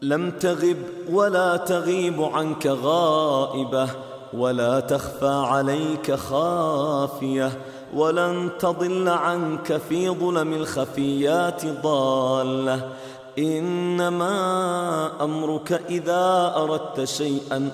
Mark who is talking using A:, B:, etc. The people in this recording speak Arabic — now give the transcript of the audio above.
A: لم تغب ولا تغيب عنك غائبة، ولا تخفى عليك خافية، ولن تضل عنك في ظلم الخفيات ضالة. إنما أمرك إذا أردت شيئا